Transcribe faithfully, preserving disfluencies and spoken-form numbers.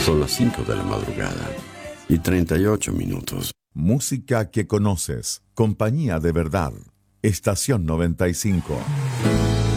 Son las cinco de la madrugada y treinta y ocho minutos. Música que conoces. Compañía de verdad. Estación noventa y cinco.